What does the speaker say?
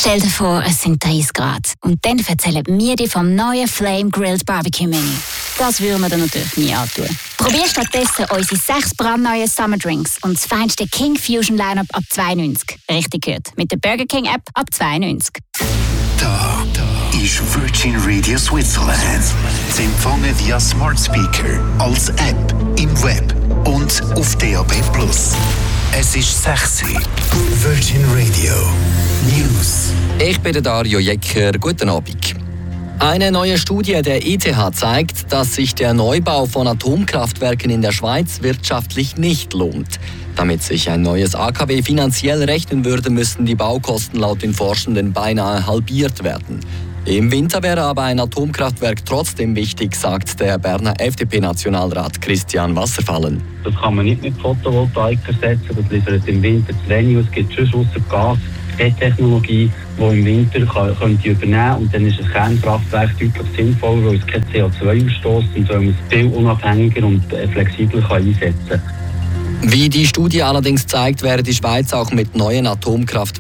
Stell dir vor, es sind 30 Grad. Und dann erzählen wir dir vom neuen Flame Grilled Barbecue Menü. Das würden wir dir natürlich nie antun. Probier stattdessen unsere 6 brandneuen Summer Drinks und das feinste King Fusion Lineup ab 92. Richtig gehört. Mit der Burger King App ab 92. Da ist Virgin Radio Switzerland. Zu empfangen via Smart Speaker, als App, im Web und auf DAB+. Es ist 6 Uhr. Virgin Radio News. Ich bin der Dario Jecker. Guten Abend. Eine neue Studie der ETH zeigt, dass sich der Neubau von Atomkraftwerken in der Schweiz wirtschaftlich nicht lohnt. Damit sich ein neues AKW finanziell rechnen würde, müssten die Baukosten laut den Forschenden beinahe halbiert werden. Im Winter wäre aber ein Atomkraftwerk trotzdem wichtig, sagt der Berner FDP-Nationalrat Christian Wasserfallen. Das kann man nicht mit Photovoltaik ersetzen, das liefert im Winter zu wenig. Es gibt schon ausser Gas keine Technologie, die im Winter könnte übernehmen, und dann ist ein Kernkraftwerk deutlich sinnvoller, weil es kein CO2 ausstößt und weil man es viel unabhängiger und flexibler einsetzen kann. Wie die Studie allerdings zeigt, wäre die Schweiz auch mit neuen Atomkraftwerken